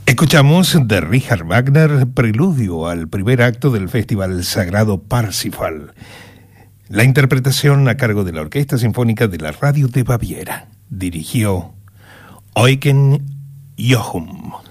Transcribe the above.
Escuchamos de Richard Wagner, preludio al primer acto del Festival Sagrado Parsifal. La interpretación a cargo de la Orquesta Sinfónica de la Radio de Baviera. Dirigió Eugen Jochum.